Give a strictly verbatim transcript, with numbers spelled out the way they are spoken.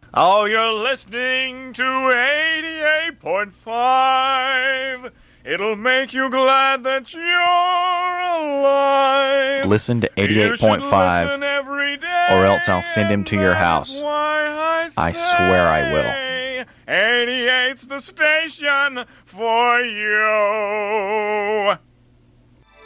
Oh, you're listening to eighty-eight point five. It'll make you glad that you're alive. Listen to eighty-eight point five, or else I'll send him to your house. I, I swear I will. eighty-eight's the station for you.